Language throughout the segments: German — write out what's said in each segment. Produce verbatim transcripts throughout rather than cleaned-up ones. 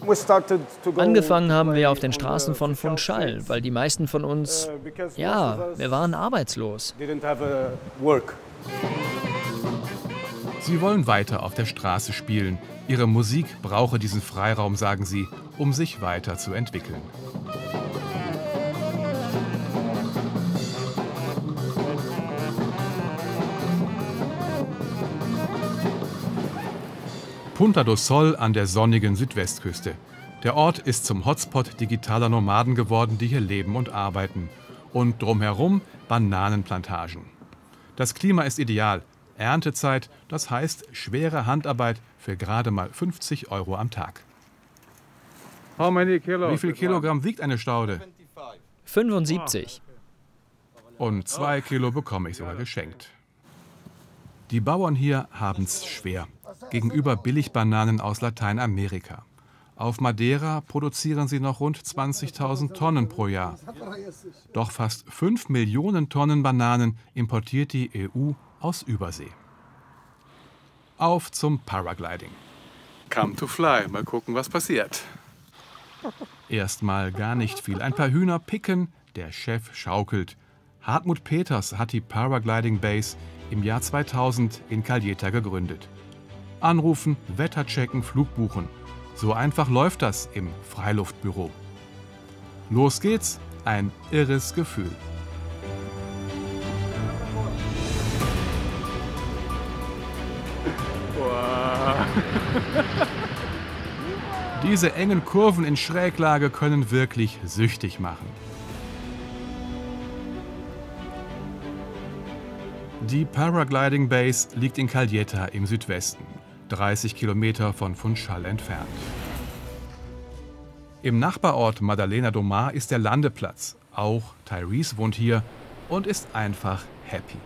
Angefangen haben wir auf den Straßen von Funchal, weil die meisten von uns, ja, wir waren arbeitslos. Sie wollen weiter auf der Straße spielen. Ihre Musik brauche diesen Freiraum, sagen sie, um sich weiterzuentwickeln. Punta do Sol an der sonnigen Südwestküste. Der Ort ist zum Hotspot digitaler Nomaden geworden, die hier leben und arbeiten. Und drumherum Bananenplantagen. Das Klima ist ideal. Erntezeit, das heißt schwere Handarbeit für gerade mal fünfzig Euro am Tag. Wie viel Kilogramm wiegt eine Staude? fünfundsiebzig. Und zwei Kilo bekomme ich sogar geschenkt. Die Bauern hier haben's schwer. Gegenüber Billigbananen aus Lateinamerika. Auf Madeira produzieren sie noch rund zwanzigtausend Tonnen pro Jahr. Doch fast fünf Millionen Tonnen Bananen importiert die E U aus Übersee. Auf zum Paragliding. Come to fly, mal gucken, was passiert. Erstmal gar nicht viel. Ein paar Hühner picken, der Chef schaukelt. Hartmut Peters hat die Paragliding Base im Jahr zweitausend in Calheta gegründet. Anrufen, Wetter checken, Flug buchen. So einfach läuft das im Freiluftbüro. Los geht's, ein irres Gefühl. Diese engen Kurven in Schräglage können wirklich süchtig machen. Die Paragliding Base liegt in Calheta im Südwesten, dreißig Kilometer von Funchal entfernt. Im Nachbarort Madalena do Mar ist der Landeplatz. Auch Tyrese wohnt hier und ist einfach happy.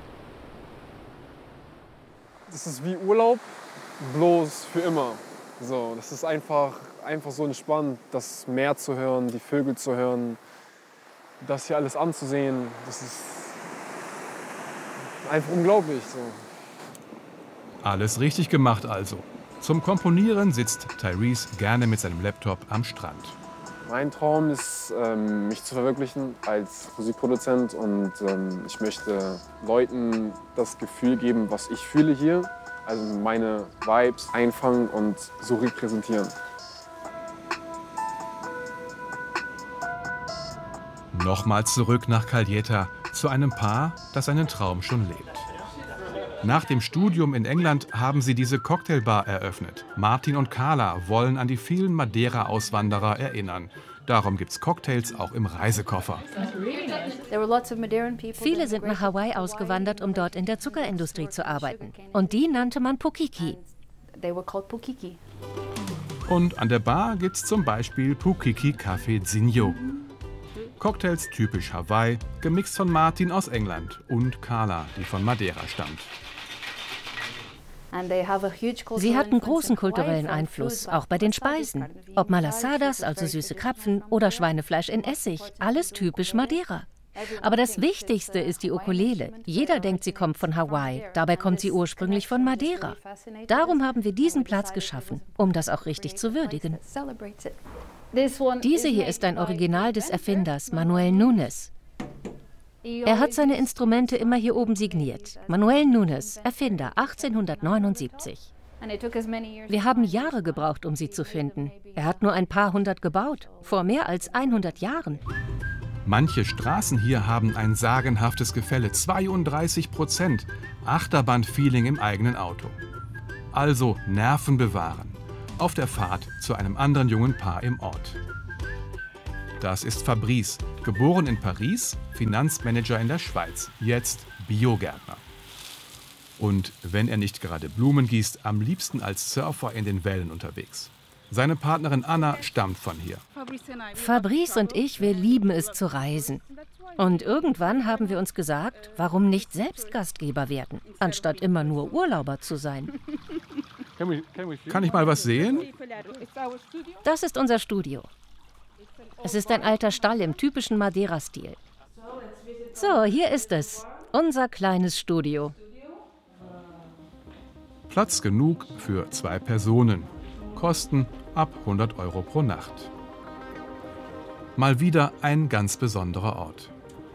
Das ist wie Urlaub, bloß für immer. So, das ist einfach, einfach so entspannt, das Meer zu hören, die Vögel zu hören, das hier alles anzusehen. Das ist einfach unglaublich. So. Alles richtig gemacht also. Zum Komponieren sitzt Tyrese gerne mit seinem Laptop am Strand. Mein Traum ist, ähm, mich zu verwirklichen als Musikproduzent. Und ähm, ich möchte Leuten das Gefühl geben, was ich fühle hier. Also meine Vibes einfangen und so repräsentieren. Nochmal zurück nach Calheta zu einem Paar, das seinen Traum schon lebt. Nach dem Studium in England haben sie diese Cocktailbar eröffnet. Martin und Carla wollen an die vielen Madeira-Auswanderer erinnern. Darum gibt's Cocktails auch im Reisekoffer. Viele sind nach Hawaii ausgewandert, um dort in der Zuckerindustrie zu arbeiten. Und die nannte man Pukiki. Und an der Bar gibt's zum Beispiel Pukiki Cafezinho. Cocktails typisch Hawaii, gemixt von Martin aus England und Carla, die von Madeira stammt. Sie hatten großen kulturellen Einfluss, auch bei den Speisen. Ob Malasadas, also süße Krapfen, oder Schweinefleisch in Essig, alles typisch Madeira. Aber das Wichtigste ist die Ukulele. Jeder denkt, sie kommt von Hawaii, dabei kommt sie ursprünglich von Madeira. Darum haben wir diesen Platz geschaffen, um das auch richtig zu würdigen. Diese hier ist ein Original des Erfinders, Manuel Nunes. Er hat seine Instrumente immer hier oben signiert. Manuel Nunes, Erfinder, achtzehnhundertneunundsiebzig. Wir haben Jahre gebraucht, um sie zu finden. Er hat nur ein paar hundert gebaut, vor mehr als hundert Jahren. Manche Straßen hier haben ein sagenhaftes Gefälle, zweiunddreißig Prozent. Achterbahn-Feeling im eigenen Auto. Also Nerven bewahren. Auf der Fahrt zu einem anderen jungen Paar im Ort. Das ist Fabrice, geboren in Paris, Finanzmanager in der Schweiz, jetzt Biogärtner. Und wenn er nicht gerade Blumen gießt, am liebsten als Surfer in den Wellen unterwegs. Seine Partnerin Anna stammt von hier. Fabrice und ich, wir lieben es zu reisen. Und irgendwann haben wir uns gesagt, warum nicht selbst Gastgeber werden, anstatt immer nur Urlauber zu sein. Kann ich mal was sehen? Das ist unser Studio. Es ist ein alter Stall im typischen Madeira-Stil. So, hier ist es, unser kleines Studio. Platz genug für zwei Personen. Kosten ab hundert Euro pro Nacht. Mal wieder ein ganz besonderer Ort.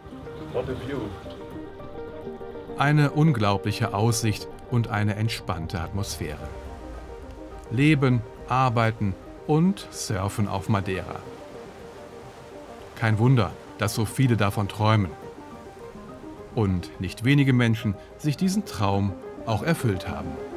Eine unglaubliche Aussicht und eine entspannte Atmosphäre. Leben, arbeiten und surfen auf Madeira. Kein Wunder, dass so viele davon träumen. Und nicht wenige Menschen sich diesen Traum auch erfüllt haben.